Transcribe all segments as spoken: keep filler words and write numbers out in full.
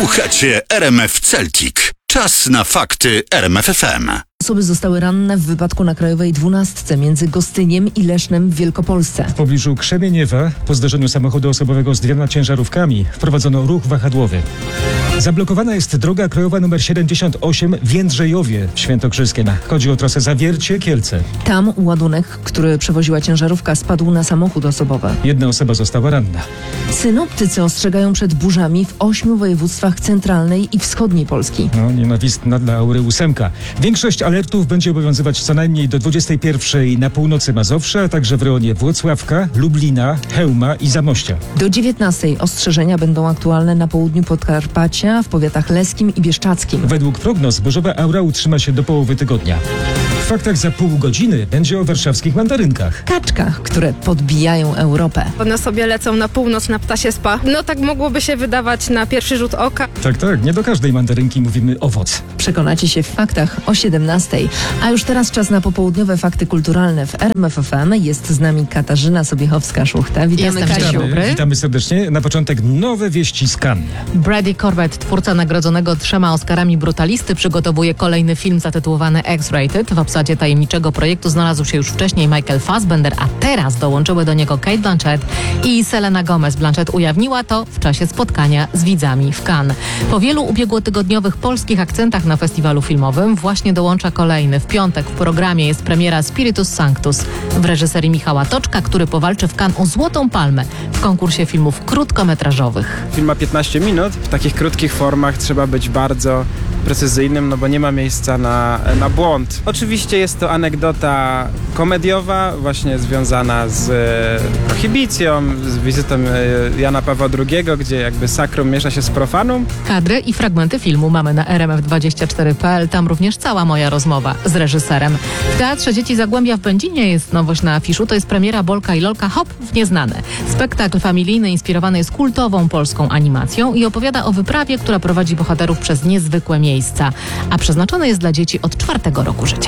Słuchacie R M F Celtic. Czas na fakty R M F F M. Osoby zostały ranne w wypadku na Krajowej dwunastce między Gostyniem i Lesznem w Wielkopolsce. W pobliżu Krzemieniewa po zdarzeniu samochodu osobowego z dwiema ciężarówkami wprowadzono ruch wahadłowy. Zablokowana jest droga krajowa nr siedemdziesiąt osiem w Jędrzejowie Świętokrzyskiem. Chodzi o trasę Zawiercie-Kielce. Tam ładunek, który przewoziła ciężarówka, spadł na samochód osobowy. Jedna osoba została ranna. Synoptycy ostrzegają przed burzami w ośmiu województwach centralnej i wschodniej Polski. No, nienawistna dla Aury ósemka. Większość alertów będzie obowiązywać co najmniej do dwudziestej pierwszej na północy Mazowsza, a także w rejonie Włocławka, Lublina, Chełma i Zamościa. Do dziewiętnastej ostrzeżenia będą aktualne na południu Podkarpacia, w powiatach leskim i bieszczackim. Według prognoz burzowa aura utrzyma się do połowy tygodnia. W faktach za pół godziny będzie o warszawskich mandarynkach. Kaczkach, które podbijają Europę. One sobie lecą na północ na ptasie spa. No tak mogłoby się wydawać na pierwszy rzut oka. Tak, tak, nie do każdej mandarynki mówimy owoc. Przekonacie się w faktach o siedemnastej. A już teraz czas na popołudniowe fakty kulturalne w R M F F M. Jest z nami Katarzyna Sobiechowska-Szuchta. Witamy, Jestem, Kasiu. dzień dobry. Witamy serdecznie. Na początek nowe wieści z Cannes. Brady Corbett, twórca nagrodzonego trzema Oscarami Brutalisty, przygotowuje kolejny film zatytułowany X-Rated. W obsadzie tajemniczego projektu znalazł się już wcześniej Michael Fassbender, a teraz dołączyły do niego Cate Blanchett i Selena Gomez. Blanchett ujawniła to w czasie spotkania z widzami w Cannes. Po wielu ubiegłotygodniowych polskich akcentach na festiwalu filmowym właśnie dołącza kolejny. W piątek w programie jest premiera Spiritus Sanctus w reżyserii Michała Toczka, który powalczy w Cannes o Złotą Palmę w konkursie filmów krótkometrażowych. Film ma piętnaście minut. W takich krótkich formach trzeba być bardzo precyzyjnym, no bo nie ma miejsca na, na błąd. Oczywiście jest to anegdota komediowa, właśnie związana z e, prohibicją, z wizytą e, Jana Pawła drugiego, gdzie jakby sakrum miesza się z profanum. Kadry i fragmenty filmu mamy na r m f dwadzieścia cztery kropka p l. Tam również cała moja rozmowa z reżyserem. W Teatrze Dzieci Zagłębia w Będzinie jest nowość na afiszu. To jest premiera Bolka i Lolka Hop w nieznane. Spektakl familijny inspirowany jest kultową polską animacją i opowiada o wyprawie, która prowadzi bohaterów przez niezwykłe miejsca, a przeznaczony jest dla dzieci od czwartego roku życia.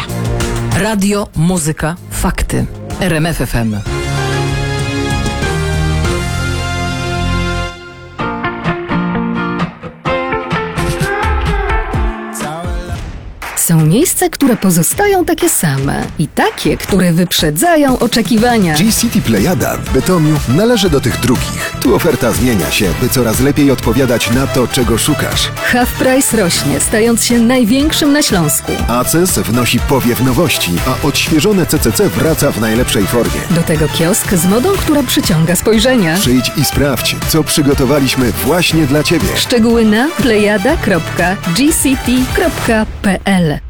Radio, muzyka, fakty. R M F F M. Są miejsca, które pozostają takie same i takie, które wyprzedzają oczekiwania. G-City Plejada w Bytomiu należy do tych drugich. Tu oferta zmienia się, by coraz lepiej odpowiadać na to, czego szukasz. Half Price rośnie, stając się największym na Śląsku. Aces wnosi powiew nowości, a odświeżone C C C wraca w najlepszej formie. Do tego kiosk z modą, która przyciąga spojrzenia. Przyjdź i sprawdź, co przygotowaliśmy właśnie dla Ciebie. Szczegóły na plejada kropka g c t kropka p l.